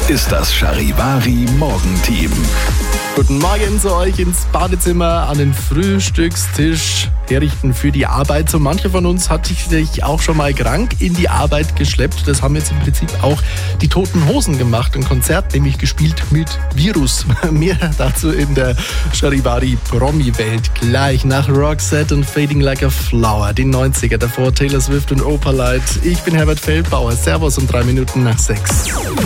ist das Charivari Morgenteam. Guten Morgen zu euch ins Badezimmer, an den Frühstückstisch herrichten für die Arbeit. So mancher von uns hat sich auch schon mal krank in die Arbeit geschleppt. Das haben jetzt im Prinzip auch die Toten Hosen gemacht. Ein Konzert nämlich gespielt mit Virus. Mehr dazu in der Charivari Promi-Welt. Gleich nach Roxette und Fading Like a Flower. Die 90er, davor Taylor Swift und Opalite. Ich bin Herbert Feldbauer. Servus um 3 Minuten nach 6.